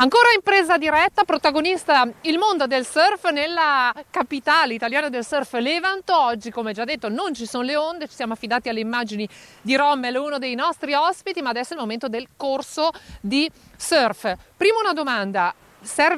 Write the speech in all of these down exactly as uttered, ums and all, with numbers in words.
Ancora in presa diretta, protagonista il mondo del surf nella capitale italiana del surf, Levanto. Oggi, come già detto, non ci sono le onde, ci siamo affidati alle immagini di Rommel, uno dei nostri ospiti, ma adesso è il momento del corso di surf. Prima una domanda, serve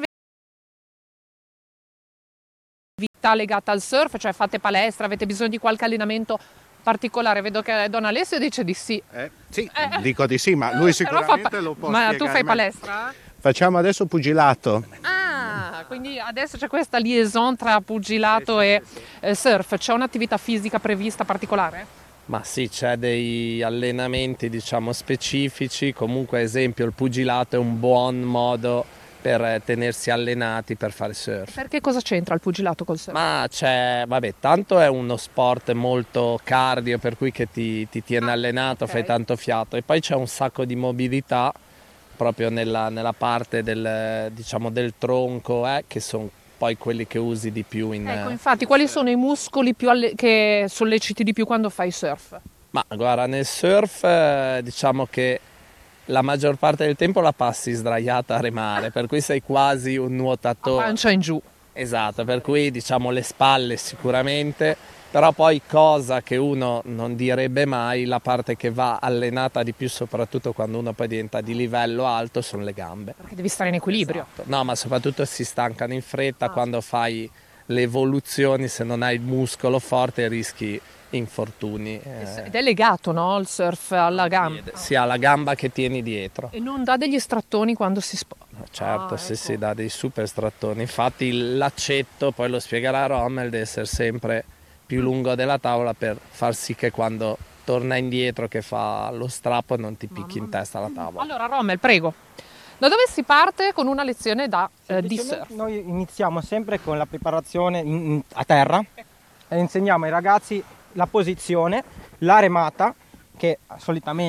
vita legata al surf, cioè fate palestra, avete bisogno di qualche allenamento particolare? Vedo che Don Alessio dice di sì. Eh, sì, Eh, dico di sì, ma lui sicuramente fa... lo può Ma spiegare tu fai meglio. palestra? Facciamo adesso pugilato. Ah, quindi adesso c'è questa liaison tra pugilato e eh, surf. C'è un'attività fisica prevista particolare? Ma sì, c'è dei allenamenti diciamo specifici, comunque ad esempio il pugilato è un buon modo per tenersi allenati per fare surf. Perché cosa c'entra il pugilato col surf? Ma c'è, vabbè, tanto è uno sport molto cardio per cui che ti, ti tiene Ah, allenato, ok. fai tanto fiato e poi c'è un sacco di mobilità proprio nella, nella parte del, diciamo, del tronco, eh, che sono poi quelli che usi di più in... Ecco, infatti, quali sono i muscoli più alle- che solleciti di più quando fai surf? Ma guarda, nel surf eh, diciamo che la maggior parte del tempo la passi sdraiata a remare, per cui sei quasi un nuotatore. Pancia in giù. Esatto, per cui diciamo le spalle sicuramente, però poi cosa che uno non direbbe mai, la parte che va allenata di più soprattutto quando uno poi diventa di livello alto sono le gambe. Perché devi stare in equilibrio. Esatto. No, ma soprattutto si stancano in fretta Ah. quando fai le evoluzioni, se non hai il muscolo forte rischi infortuni. eh, Ed è legato, no? Il surf alla gamba. sia la gamba che tieni dietro. E non dà degli strattoni quando si sposta. Certo, Ah, sì, ecco. sì, dà dei super strattoni. Infatti il laccetto, poi lo spiegherà Rommel, deve essere sempre più lungo della tavola per far sì che quando torna indietro che fa lo strappo non ti picchi in testa la tavola. Allora, Rommel, prego. Da dove si parte con una lezione da, eh, di Semplicemente surf? Noi iniziamo sempre con la preparazione in- in- a terra e insegniamo ai ragazzi la posizione, la remata, che solitamente